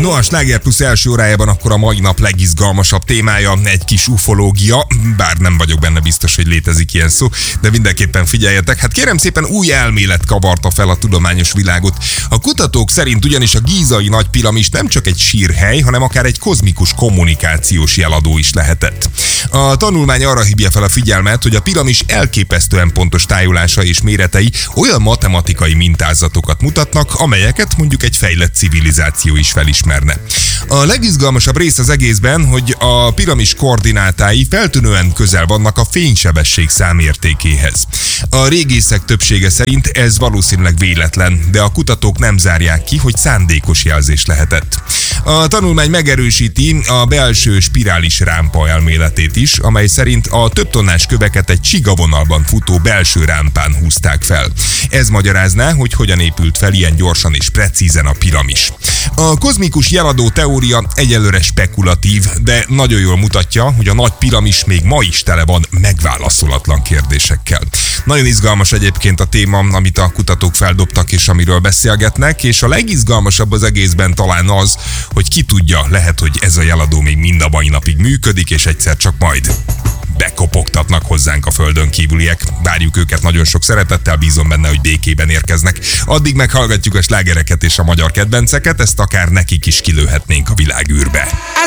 No, a Sláger Plus első órájában akkor a mai nap legizgalmasabb témája egy kis ufológia, bár nem vagyok benne biztos, hogy létezik ilyen szó, de mindenképpen figyeljetek. Hát kérem szépen, új elmélet kavarta fel a tudományos világot. A kutatók szerint ugyanis a gízai nagy piramis nem csak egy sírhely, hanem akár egy kozmikus kommunikációs jeladó is lehetett. A tanulmány arra hívja fel a figyelmet, hogy a piramis elképesztően pontos tájolása és méretei olyan matematikai mintázatokat mutatnak, amelyeket mondjuk egy fejlett civilizáció is felismerne. A legizgalmasabb rész az egészben, hogy a piramis koordinátái feltűnően közel vannak a fénysebesség számértékéhez. A régészek többsége szerint ez valószínűleg véletlen, de a kutatók nem zárják ki, hogy szándékos jelzés lehetett. A tanulmány megerősíti a belső spirális rámpa elméletét is, amely szerint a több tonnás köveket egy csigavonalban futó belső rámpán húzták fel. Ez magyarázná, hogy hogyan épült fel ilyen gyorsan és precízen a piramis. A kozmikus jeladó teória egyelőre spekulatív, de nagyon jól mutatja, hogy a nagy piramis még ma is tele van megválaszolatlan kérdésekkel. Nagyon izgalmas egyébként a téma, amit a kutatók feldobtak és amiről beszélgetnek, és a legizgalmasabb az egészben talán az, hogy ki tudja, lehet, hogy ez a jeladó még mind a mai napig működik, és egyszer csak majd bekopogtatnak hozzánk a földön kívüliek. Várjuk őket nagyon sok szeretettel, bízom benne, hogy békében érkeznek. Addig meghallgatjuk a slágereket és a magyar kedvenceket, ezt akár nekik is kilőhetnénk a világűrbe.